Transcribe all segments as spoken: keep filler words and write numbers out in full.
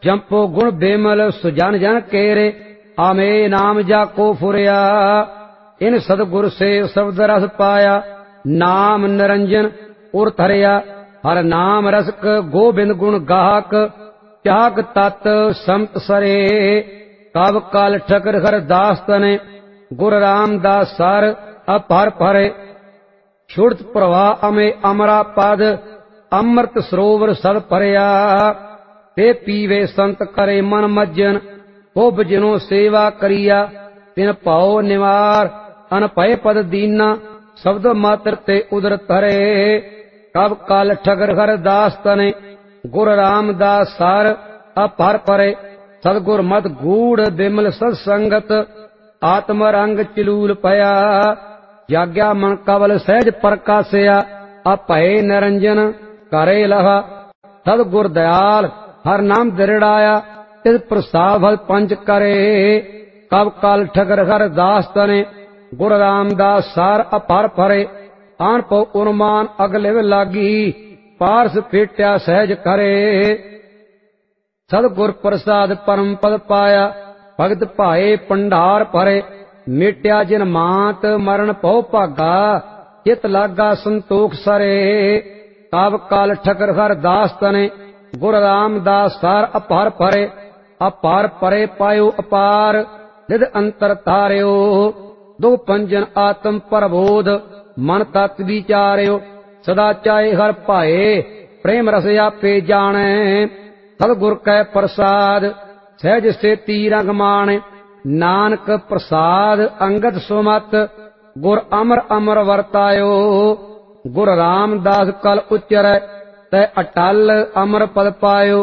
जंपो गुण बेमल सुजन जन केरे, आमे नाम जाको फुरिया। इन सतगुर से शब्द रस पाया, नाम निरंजन उर थरिया। हर नाम रसक गोबिंद गुण गाहक, त्याग तत् समत सरे। कब काल ठकर हर दास तने, गुर रामदास सर अपहर फरे। छुड़त प्रवाह अमे अमरा पद, अमृत सरोवर सद भरिया। ते पीवे संत करे मन मज्जन, उब जिनो सेवा करिया। तिन पाओ निवार अनपय पद दीना, शब्द मात्र ते उदर धरे। कब काल ठगर हर दास तने, गुर रामदास सर अपहर परे। सतगुर मत गूढ़ बिमल सत्संगत, आत्म रंग चिलूल पया। जाग्या मन कवल सहज प्रकाशया, अपय निरंजन करे लहा। सतगुर दयाल हर नाम दृढ़ाया, तिस प्रसाद फल पंच करे। कब काल ठगर हर दास तने, गुर रामदास सार अपहर फरे। आन पो उन्मान अगले लागी, पारस फेट्या सहज करे। सतगुर प्रसाद परम पद पाया, भगत भाए भंडार भरे। मेट्या जिन मात मरण पौ भागा, चित लागा संतोख सरे। कब काल ठकर हर दास तने, गुर रामदास सार अपहर फरे। अपहर परे पायो अपार, निध अंतर तार्यो। दो पंजन आत्म प्रबोध, मन तत् विचार्यो। सदा चाहे हर भाए, प्रेम रस आपे जाने। सतगुर कै प्रसाद, सहज से तीरंग माने। नानक प्रसाद अंगद सुमत, गुर अमर अमर वर्तायो। गुर रामदास कल उच्चरै, तै अटल अमर पद पायो।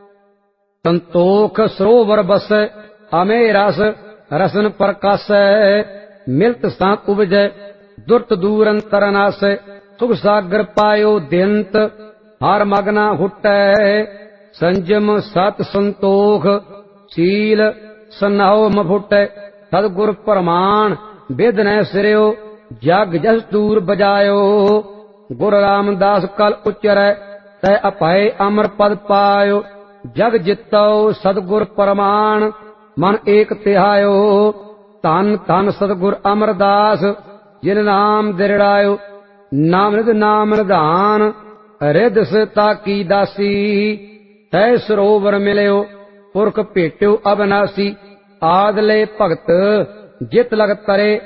संतोख सरोवर बसै, अमे रस रसन प्रकाशै। मिलत सां उपजै, दुर्त दूर अंतर नासै। सुख सागर पायो दिंत, हर मगना हुटै। संजम सत संतोख, सील सनाओ मफुटै। सतगुर प्रमाण विद न सिर्यो, जग जस दूर बजायो। गुर रामदास कल उच्चरै, तै अपय अमर पद पायो। जग जितो सतगुर प्रमाण, मन एक तिहायो। धन धन सतगुर अमरदास, जिन नाम दृढ़ायो। नाम निध नाम निधान, रिद सिता की दासी। तै सरोवर मिलियो, पुरख भेट्यो अविनाशी। आदले भगत जित लग तरे,